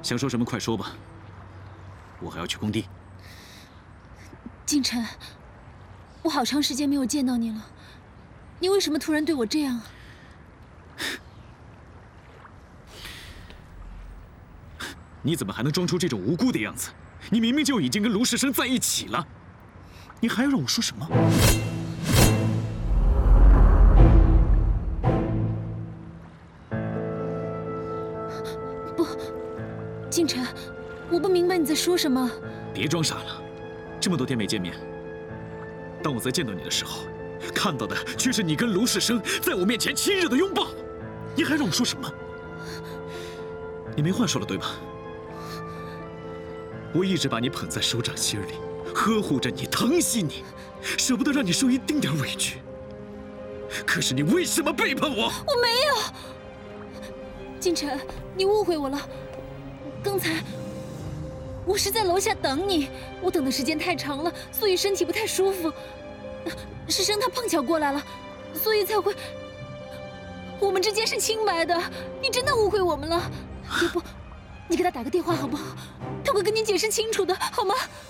想说什么快说吧，我还要去工地。 晋晨，我好长时间没有见到你了，你为什么突然对我这样啊？ 你怎么还能装出这种无辜的样子？你明明就已经跟卢世生在一起了，你还要让我说什么？ 不，晋晨，我不明白你在说什么。 别装傻了，这么多天没见面，当我再见到你的时候，看到的却是你跟卢世生在我面前亲热的拥抱，你还让我说什么？你没话说了对吧？我一直把你捧在手掌心里，呵护着你，疼惜你，舍不得让你受一丁点委屈。可是你为什么背叛我？ 我没有，晋晨，你误会我了。刚才我是在楼下等你，我等的时间太长了，所以身体不太舒服。世生他碰巧过来了，所以才会。我们之间是清白的，你真的误会我们了。要不，你给他打个电话好不好？他会跟你解释清楚的，好吗？